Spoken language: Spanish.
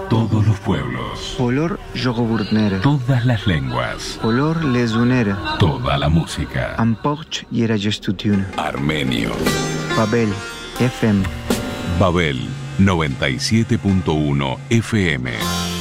Todos los pueblos. Olor jogoburnere. Todas las lenguas. Olor lesunere. Toda la música. Amporch yera gestutiune. Armenio. Babel FM. Babel 97.1 FM.